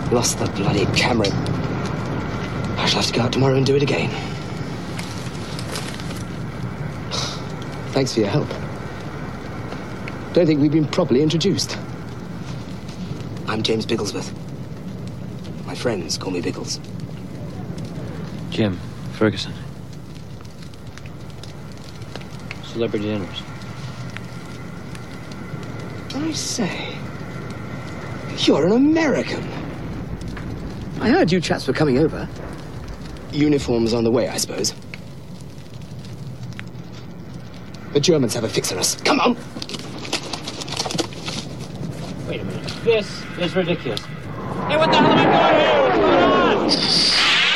Lost the bloody camera. I shall have to go out tomorrow and do it again. Thanks for your help. Don't think we've been properly introduced. I'm James Bigglesworth. My friends call me Biggles. Jim Ferguson. Celebrity dinners. I say, you're an American. I heard you chaps were coming over. Uniforms on the way, I suppose. The Germans have a fix on us. Come on! Wait a minute. This is ridiculous. Hey, what the hell am I doing here? What's going on?